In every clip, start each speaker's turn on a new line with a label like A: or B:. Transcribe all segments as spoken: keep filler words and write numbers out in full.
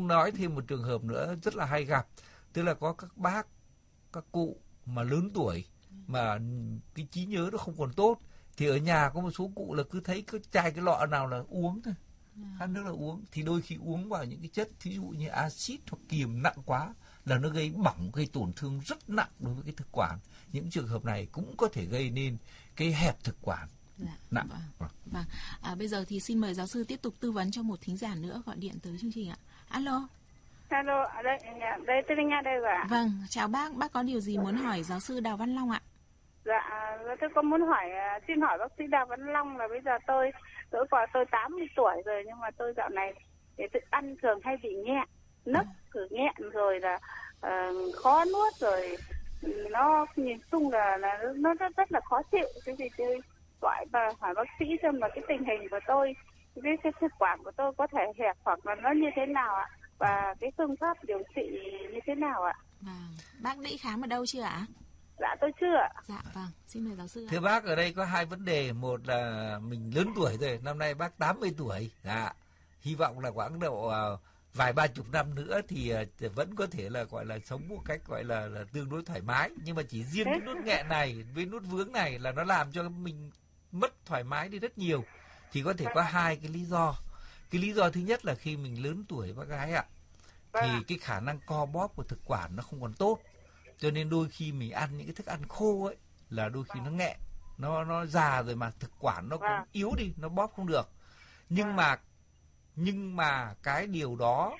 A: ông nói thêm một trường hợp nữa rất là hay gặp, tức là có các bác, các cụ mà lớn tuổi mà cái trí nhớ nó không còn tốt, thì ở nhà có một số cụ là cứ thấy cái chai cái lọ nào là uống thôi, khát nước là uống, thì đôi khi uống vào những cái chất thí dụ như axit hoặc kiềm nặng quá là nó gây bỏng, gây tổn thương rất nặng đối với cái thực quản. Những trường hợp này cũng có thể gây nên cái hẹp thực quản.
B: Dạ,
A: nặng.
B: Vâng. vâng. À, bây giờ thì xin mời giáo sư tiếp tục tư vấn cho một thính giả nữa gọi điện tới chương trình ạ. Alo.
C: Alo, đây, đây tôi Linh Nga đây rồi ạ.
B: Vâng, chào bác, bác có điều gì muốn hỏi giáo sư Đào Văn Long ạ?
C: Dạ, tôi có muốn hỏi, xin hỏi bác sĩ Đào Văn Long là bây giờ tôi, tôi qua tôi tám mươi tuổi rồi, nhưng mà tôi dạo này để tôi ăn thường hay bị nghẹn, nấc cứ nghẹn rồi là uh, khó nuốt rồi, nó nhìn chung là, là nó rất rất là khó chịu. Thế thì tôi gọi và hỏi bác sĩ xem là cái tình hình của tôi, cái, cái thực quản của tôi có thể hẹp hoặc là nó như thế nào ạ, và cái phương pháp điều trị như thế nào ạ?
B: Vâng, bác đi khám ở đâu chưa ạ?
C: Dạ tôi chưa ạ.
B: Dạ vâng, xin mời giáo sư ạ.
A: Thưa bác, ở đây có hai vấn đề. Một là mình lớn tuổi rồi, năm nay bác tám mươi tuổi. Dạ. Hy vọng là khoảng độ uh, vài ba chục năm nữa thì uh, vẫn có thể là gọi là sống một cách gọi là, là tương đối thoải mái. Nhưng mà chỉ riêng cái nút nghẹn này với nút vướng này là nó làm cho mình mất thoải mái đi rất nhiều. Thì có thể có hai cái lý do. Cái lý do thứ nhất là khi mình lớn tuổi bác gái ạ, thì cái khả năng co bóp của thực quản nó không còn tốt. Cho nên đôi khi mình ăn những cái thức ăn khô ấy là đôi khi nó nghẹn, nó nó già rồi mà thực quản nó cũng yếu đi, nó bóp không được. Nhưng mà nhưng mà cái điều đó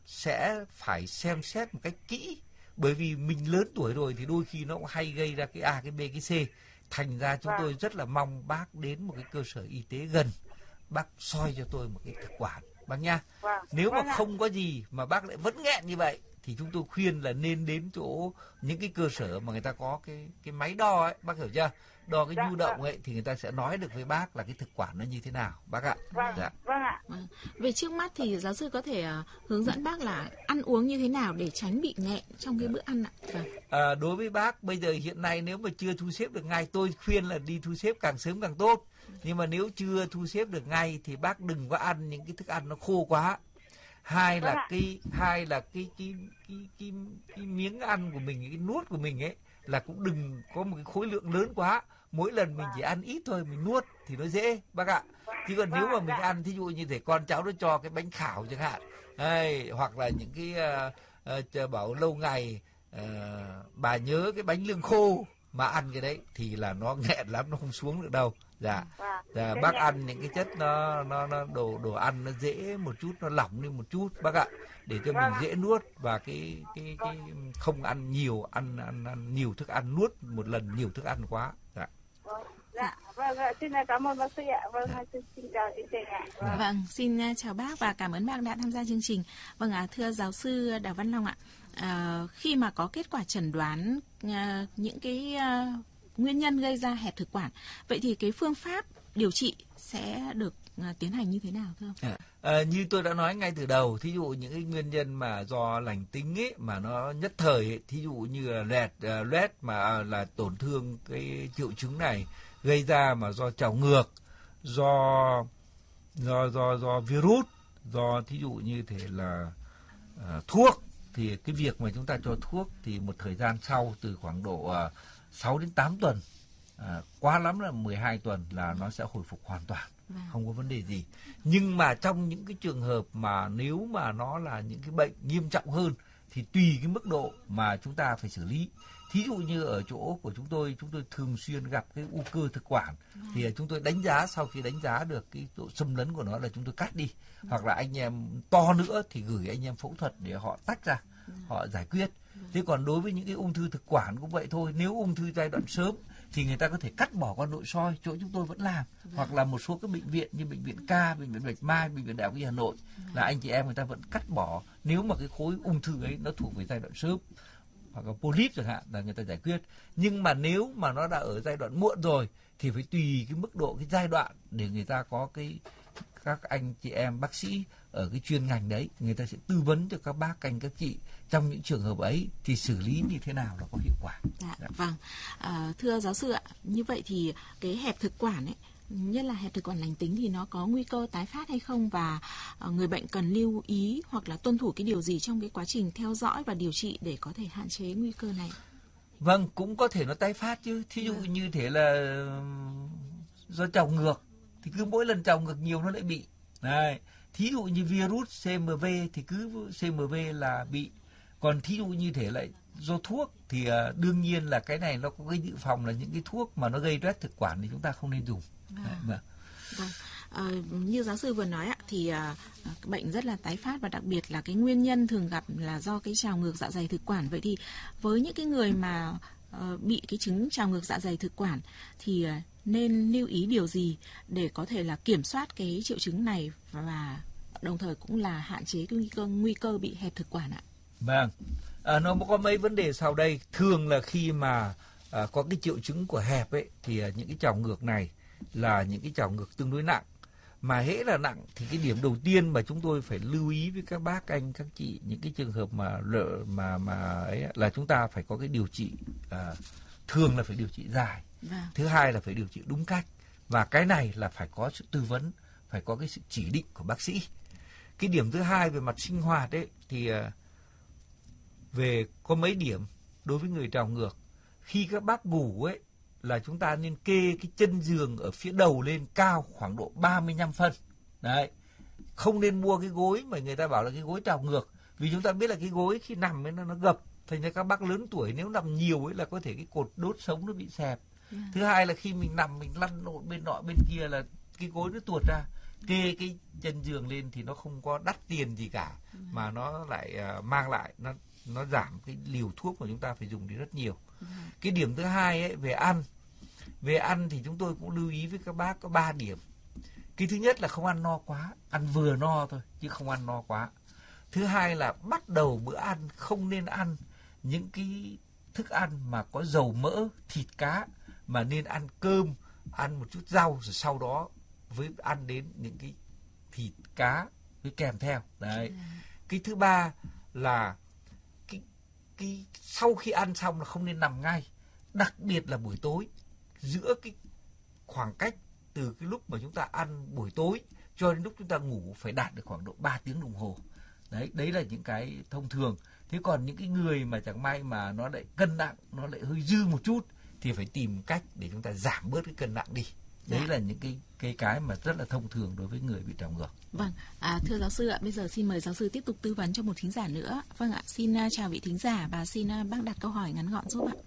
A: sẽ phải xem xét một cách kỹ, bởi vì mình lớn tuổi rồi thì đôi khi nó cũng hay gây ra cái A, cái B, cái C. Thành ra chúng tôi rất là mong bác đến một cái cơ sở y tế gần, bác soi cho tôi một cái thực quản bác nha. Nếu mà không có gì mà bác lại vẫn nghẹn như vậy thì chúng tôi khuyên là nên đến chỗ những cái cơ sở mà người ta có cái cái máy đo ấy, bác hiểu chưa? Đo cái
C: dạ,
A: nhu động ấy thì người ta sẽ nói được với bác là cái thực quản nó như thế nào, bác ạ.
C: Vâng,
A: dạ.
C: vâng ạ.
B: Về trước mắt thì giáo sư có thể uh, hướng dẫn bác là ăn uống như thế nào để tránh bị nghẹn trong cái bữa ăn ạ. Vâng.
A: À, đối với bác bây giờ hiện nay nếu mà chưa thu xếp được ngay, tôi khuyên là đi thu xếp càng sớm càng tốt. Nhưng mà nếu chưa thu xếp được ngay thì bác đừng có ăn những cái thức ăn nó khô quá. Hai là vâng cái hai là cái cái cái cái cái miếng ăn của mình, cái nuốt của mình ấy là cũng đừng có một cái khối lượng lớn quá. Mỗi lần mình chỉ ăn ít thôi, mình nuốt thì nó dễ bác ạ. Chứ còn nếu mà mình ăn thí dụ như thể con cháu nó cho cái bánh khảo chẳng hạn, hay hoặc là những cái uh, uh, bảo lâu ngày uh, bà nhớ cái bánh lương khô mà ăn cái đấy thì là nó nghẹn lắm, nó không xuống được đâu. Dạ, dạ bác ăn những cái chất nó nó nó đồ đồ ăn nó dễ một chút, nó lỏng đi một chút bác ạ, để cho mình dễ nuốt, và cái cái cái không ăn nhiều, ăn ăn ăn nhiều thức ăn, nuốt một lần nhiều thức ăn quá. Dạ.
C: Dạ, vâng, xin cảm ơn bác sĩ ạ. Vâng, xin, xin chào chương trình ạ.
B: Vâng. vâng, xin chào bác và cảm ơn bác đã tham gia chương trình. Vâng ạ, à, thưa giáo sư Đào Văn Long ạ, à, khi mà có kết quả chẩn đoán à, những cái à, nguyên nhân gây ra hẹp thực quản, vậy thì cái phương pháp điều trị sẽ được à, tiến hành như thế nào thưa ông?
A: À, à, như tôi đã nói ngay từ đầu, thí dụ những cái nguyên nhân mà do lành tính ấy mà nó nhất thời ấy, thí dụ như là lẹt uh, lét mà uh, là tổn thương cái triệu chứng này gây ra mà do trào ngược, do do do do virus, do thí dụ như thể là uh, thuốc, thì cái việc mà chúng ta cho thuốc thì một thời gian sau từ khoảng độ uh, sáu đến tám tuần, à, quá lắm là mười hai tuần là nó sẽ hồi phục hoàn toàn, không có vấn đề gì. Nhưng mà trong những cái trường hợp mà nếu mà nó là những cái bệnh nghiêm trọng hơn thì tùy cái mức độ mà chúng ta phải xử lý. Thí dụ như ở chỗ của chúng tôi, chúng tôi thường xuyên gặp cái u cơ thực quản, thì chúng tôi đánh giá, sau khi đánh giá được cái độ xâm lấn của nó là chúng tôi cắt đi, hoặc là anh em to nữa thì gửi anh em phẫu thuật để họ tách ra, họ giải quyết. Thế còn đối với những cái ung thư thực quản cũng vậy thôi. Nếu ung thư giai đoạn sớm thì người ta có thể cắt bỏ qua nội soi, chỗ chúng tôi vẫn làm. Vâng. Hoặc là một số các bệnh viện như bệnh viện K, bệnh viện Bạch Mai, bệnh viện Đại học Y Hà Nội, vâng, là anh chị em người ta vẫn cắt bỏ nếu mà cái khối ung thư ấy nó thuộc về giai đoạn sớm, hoặc là polyp chẳng hạn là người ta giải quyết. Nhưng mà nếu mà nó đã ở giai đoạn muộn rồi thì phải tùy cái mức độ, cái giai đoạn để người ta có cái, các anh chị em bác sĩ ở cái chuyên ngành đấy, người ta sẽ tư vấn cho các bác anh các chị trong những trường hợp ấy thì xử lý như thế nào là có hiệu quả.
B: Dạ, dạ. Vâng, à, thưa giáo sư ạ, như vậy thì cái hẹp thực quản ấy nhất là hẹp thực quản lành tính thì nó có nguy cơ tái phát hay không, và người bệnh cần lưu ý hoặc là tuân thủ cái điều gì trong cái quá trình theo dõi và điều trị để có thể hạn chế nguy cơ này?
A: Vâng, cũng có thể nó tái phát chứ. Thí dụ
B: Vâng.
A: như thế là do trào ngược thì cứ mỗi lần trào ngược nhiều nó lại bị. Đấy. Thí dụ như virus xê em vê thì cứ xê em vê là bị. Còn thí dụ như thế lại do thuốc thì uh, đương nhiên là cái này nó có cái dự phòng là những cái thuốc mà nó gây loét thực quản thì chúng ta không nên dùng.
B: Vâng.
A: Đấy, vâng.
B: Vâng. À, như giáo sư vừa nói ạ, thì à, bệnh rất là tái phát và đặc biệt là cái nguyên nhân thường gặp là do cái trào ngược dạ dày thực quản. Vậy thì với những cái người mà à, bị cái chứng trào ngược dạ dày thực quản thì à, nên lưu ý điều gì để có thể là kiểm soát cái triệu chứng này và đồng thời cũng là hạn chế cái nguy cơ nguy cơ bị hẹp thực quản ạ?
A: Vâng, à, nó có mấy vấn đề sau đây. Thường là khi mà à, có cái triệu chứng của hẹp ấy thì à, những cái trào ngược này là những cái trào ngược tương đối nặng. Mà hễ là nặng thì cái điểm đầu tiên mà chúng tôi phải lưu ý với các bác anh các chị những cái trường hợp mà lợ mà mà ấy là chúng ta phải có cái điều trị, à, thường là phải điều trị dài.
B: Vâng.
A: Thứ hai là phải điều trị đúng cách, và cái này là phải có sự tư vấn, phải có cái sự chỉ định của bác sĩ. Cái điểm thứ hai về mặt sinh hoạt ấy thì à, về có mấy điểm đối với người trào ngược. Khi các bác ngủ ấy là chúng ta nên kê cái chân giường ở phía đầu lên cao khoảng độ ba mươi lăm phân. Đấy. Không nên mua cái gối mà người ta bảo là cái gối trào ngược. Vì chúng ta biết là cái gối khi nằm ấy nó, nó gập. Thành ra các bác lớn tuổi nếu nằm nhiều ấy là có thể cái cột đốt sống nó bị xẹp. Yeah. Thứ hai là khi mình nằm mình lăn lộn bên nọ bên kia là cái gối nó tuột ra. Kê cái chân giường lên thì nó không có đắt tiền gì cả. Yeah. Mà nó lại uh, mang lại nó nó giảm cái liều thuốc mà chúng ta phải dùng đi rất nhiều. Yeah. Cái điểm thứ hai ấy về ăn. Về ăn thì chúng tôi cũng lưu ý với các bác có ba điểm. Cái thứ nhất là không ăn no quá, ăn vừa no thôi chứ không ăn no quá. Thứ hai là bắt đầu bữa ăn không nên ăn những cái thức ăn mà có dầu mỡ, thịt cá, mà nên ăn cơm, ăn một chút rau rồi sau đó với ăn đến những cái thịt cá với kèm theo. Đấy. Cái thứ ba là cái cái sau khi ăn xong là không nên nằm ngay, đặc biệt là buổi tối. Giữa cái khoảng cách từ cái lúc mà chúng ta ăn buổi tối cho đến lúc chúng ta ngủ phải đạt được khoảng độ ba tiếng đồng hồ. Đấy, đấy là những cái thông thường. Thế còn những cái người mà chẳng may mà nó lại cân nặng, nó lại hơi dư một chút thì phải tìm cách để chúng ta giảm bớt cái cân nặng đi. Đấy dạ. Là những cái cái cái mà rất là thông thường đối với người bị trào ngược.
B: Vâng, à, thưa giáo sư ạ, bây giờ xin mời giáo sư tiếp tục tư vấn cho một thính giả nữa. Vâng ạ, xin uh, chào vị thính giả và xin uh, bác đặt câu hỏi ngắn gọn giúp ạ.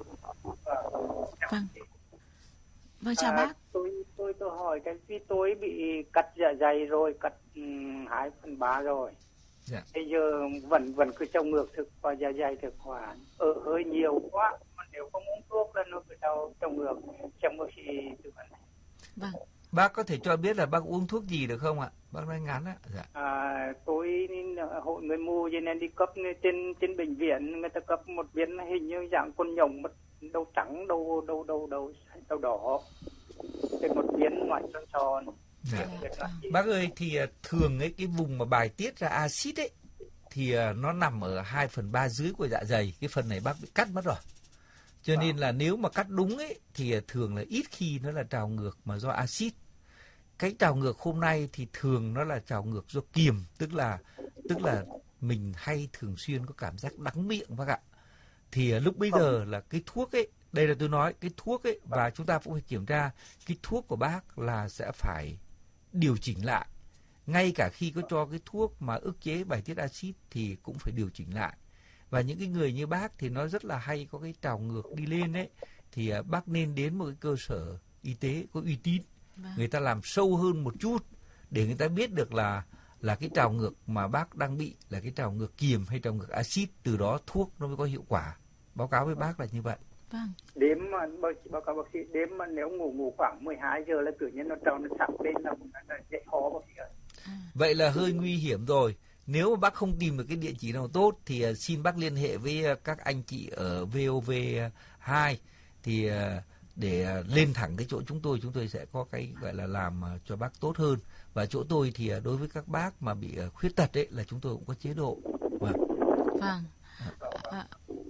B: Vâng. Vâng, chào
D: à,
B: bác.
D: Tôi tôi tôi hỏi cái vì tôi bị cắt dạ dày rồi, cắt hai um, phần ba rồi. Dạ. Bây giờ vẫn vẫn cứ trào ngược thực và dạ dày thực quản ở hơi nhiều quá, mà nếu không uống thuốc là nó cứ đau trào ngược, trong một khi tư vấn này.
B: Vâng.
A: Bác có thể cho biết là bác uống thuốc gì được không ạ? Bác nói ngắn á. Dạ.
D: À, tôi hội người mù cho nên đi cấp trên trên bệnh viện, người ta cấp một viên hình như dạng con nhộng đầu trắng, đầu đầu đầu đầu đầu đỏ, trên một viên ngoài tròn tròn.
A: Dạ. Bác ơi, thì thường ấy cái vùng mà bài tiết ra axit ấy thì nó nằm ở hai phần ba dưới của dạ dày. Cái phần này bác bị cắt mất rồi. Cho nên là nếu mà cắt đúng ấy thì thường là ít khi nó là trào ngược mà do axit. Cái trào ngược hôm nay thì thường nó là trào ngược do kiềm, tức là tức là mình hay thường xuyên có cảm giác đắng miệng bác ạ. Thì lúc bây giờ là cái thuốc ấy, đây là tôi nói cái thuốc ấy, và chúng ta cũng phải kiểm tra cái thuốc của bác là sẽ phải điều chỉnh lại. Ngay cả khi có cho cái thuốc mà ức chế bài tiết axit thì cũng phải điều chỉnh lại. Và những cái người như bác thì nó rất là hay có cái trào ngược đi lên ấy, thì bác nên đến một cái cơ sở y tế có uy tín. Vâng. Người ta làm sâu hơn một chút để người ta biết được là là cái trào ngược mà bác đang bị là cái trào ngược kiềm hay trào ngược axit, từ đó thuốc nó mới có hiệu quả. Báo cáo với bác là như vậy.
B: Vâng.
D: Đêm mà báo cáo bác sĩ, đêm mà nếu ngủ ngủ khoảng mười hai giờ là tự nhiên nó trào nó sặc lên là nó dễ khó bác sĩ ơi.
B: À.
A: Vậy là hơi nguy hiểm rồi. Nếu mà bác không tìm được cái địa chỉ nào tốt thì uh, xin bác liên hệ với uh, các anh chị ở vê o vê hai thì uh, để uh, lên thẳng cái chỗ chúng tôi, chúng tôi sẽ có cái gọi là làm uh, cho bác tốt hơn. Và chỗ tôi thì uh, đối với các bác mà bị uh, khuyết tật ấy là chúng tôi cũng có chế độ. Vâng.
B: Vâng. À,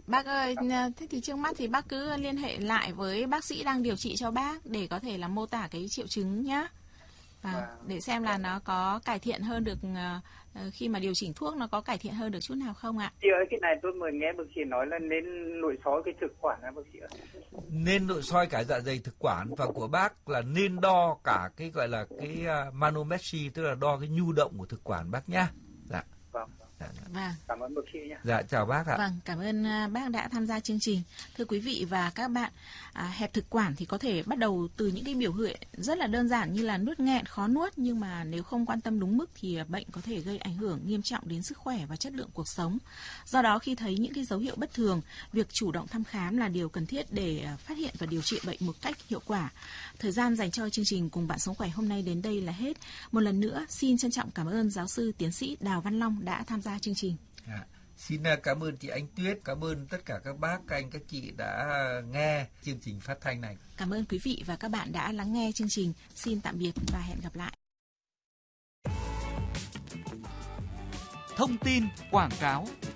B: Bác ơi, thế thì trước mắt thì bác cứ liên hệ lại với bác sĩ đang điều trị cho bác để có thể là mô tả cái triệu chứng nhá. À, để xem là nó có cải thiện hơn được, uh, khi mà điều chỉnh thuốc nó có cải thiện hơn được chút nào không ạ?
D: Chị ơi, cái này tôi mới nghe bác sĩ nói là nên nội soi cái thực quản hả bác sĩ ơi?
A: Nên nội soi cả dạ dày thực quản, và của bác là nên đo cả cái gọi là cái uh, manometry, tức là đo cái nhu động của thực quản bác nhá. Dạ.
D: Vâng.
A: Dạ, dạ.
B: Vâng.
D: Cảm ơn bác sĩ nhé.
A: Dạ, chào bác ạ.
B: Vâng, cảm ơn bác đã tham gia chương trình. Thưa quý vị và các bạn, à, hẹp thực quản thì có thể bắt đầu từ những cái biểu hiện rất là đơn giản như là nuốt nghẹn, khó nuốt, nhưng mà nếu không quan tâm đúng mức thì bệnh có thể gây ảnh hưởng nghiêm trọng đến sức khỏe và chất lượng cuộc sống. Do đó khi thấy những cái dấu hiệu bất thường, việc chủ động thăm khám là điều cần thiết để phát hiện và điều trị bệnh một cách hiệu quả. Thời gian dành cho chương trình Cùng Bạn Sống Khỏe hôm nay đến đây là hết. Một lần nữa xin trân trọng cảm ơn giáo sư tiến sĩ Đào Văn Long đã tham gia chương trình.
A: À, xin cảm ơn chị Anh Tuyết, cảm ơn tất cả các bác, các anh, các chị đã nghe chương trình phát thanh này.
B: Cảm ơn quý vị và các bạn đã lắng nghe chương trình. Xin tạm biệt và hẹn gặp lại.
E: Thông tin quảng cáo.